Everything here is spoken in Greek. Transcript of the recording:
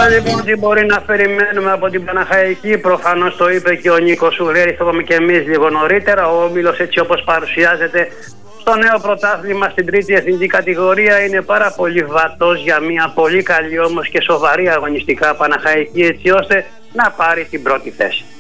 λοιπόν τι μπορεί να περιμένουμε από την Παναχαϊκή? Προφανώς το είπε και ο Νίκος Σουρέρης, το είπαμε και εμείς λίγο νωρίτερα. Ο όμιλος έτσι όπως παρουσιάζεται στο νέο πρωτάθλημα στην τρίτη εθνική κατηγορία είναι πάρα πολύ βατός για μια πολύ καλή όμως και σοβαρή αγωνιστικά Παναχαϊκή, έτσι ώστε να πάρει την πρώτη θέση.